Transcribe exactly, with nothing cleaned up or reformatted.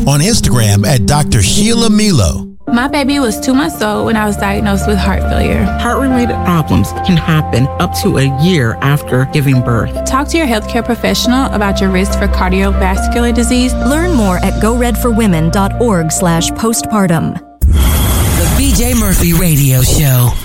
on Instagram at Doctor Sheila Milo. My baby was two months old when I was diagnosed with heart failure. Heart-related problems can happen up to a year after giving birth. Talk to your healthcare professional about your risk for cardiovascular disease. Learn more at go red for women dot org slash postpartum. The B J Murphy Radio Show.